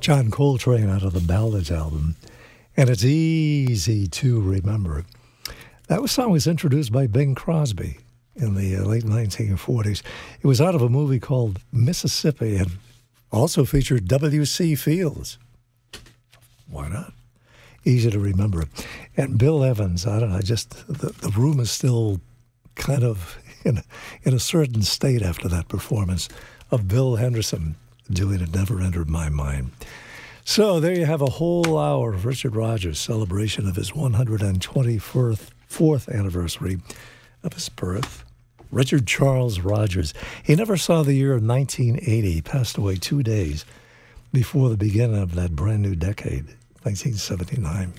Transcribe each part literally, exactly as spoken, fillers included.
John Coltrane out of the Ballads album, and it's easy to remember. That song was introduced by Bing Crosby in the late nineteen forties. It was out of a movie called Mississippi and also featured W C Fields. Why not? Easy to remember. And Bill Evans, I don't know, just the, the room is still kind of in, in a certain state after that performance of Bill Henderson doing It Never Entered My Mind. So there you have a whole hour of Richard Rodgers' celebration of his one hundred twenty-fourth anniversary of his birth. Richard Charles Rodgers. He never saw the year of nineteen eighty. He passed away two days before the beginning of that brand new decade, nineteen seventy-nine.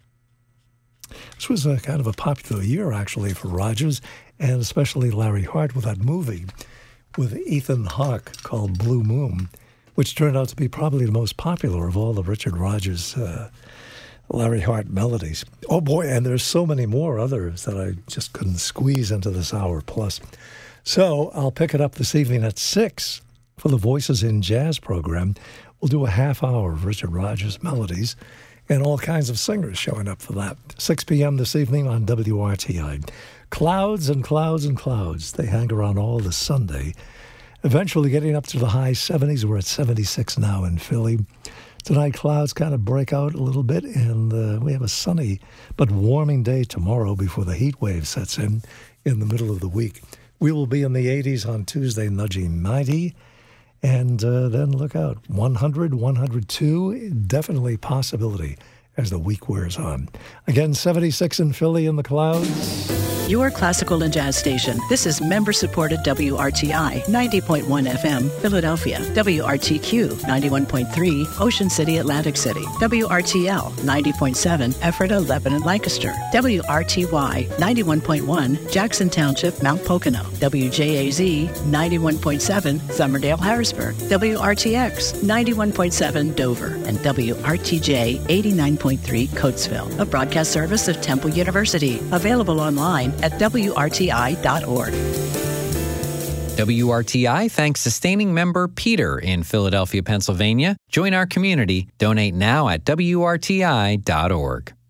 This was a kind of a popular year, actually, for Rodgers, and especially Larry Hart with that movie with Ethan Hawke called Blue Moon, which turned out to be probably the most popular of all the Richard Rodgers, uh, Larry Hart melodies. Oh boy, and there's so many more others that I just couldn't squeeze into this hour plus. So I'll pick it up this evening at six for the Voices in Jazz program. We'll do a half hour of Richard Rodgers melodies and all kinds of singers showing up for that. six p.m. this evening on W R T I. Clouds and clouds and clouds. They hang around all this Sunday, eventually getting up to the high seventies. We're at seventy-six now in Philly. Tonight, clouds kind of break out a little bit, and uh, we have a sunny but warming day tomorrow before the heat wave sets in in the middle of the week. We will be in the eighties on Tuesday, nudging ninety, and uh, then look out. one hundred, one hundred two, definitely possibility as the week wears on. Again, seventy-six in Philly in the clouds. Your classical and jazz station. This is member-supported W R T I, ninety point one F M, Philadelphia. W R T Q, ninety-one point three, Ocean City, Atlantic City. W R T L, ninety point seven, Ephrata, Lebanon, Lancaster. W R T Y, ninety-one point one, Jackson Township, Mount Pocono. W J A Z, ninety-one point seven, Somerdale, Harrisburg. W R T X, ninety-one point seven, Dover. And W R T J, eighty-nine point three, Coatesville. A broadcast service of Temple University. Available online at W R T I dot org. W R T I thanks sustaining member Peter in Philadelphia, Pennsylvania. Join our community. Donate now at W R T I dot org.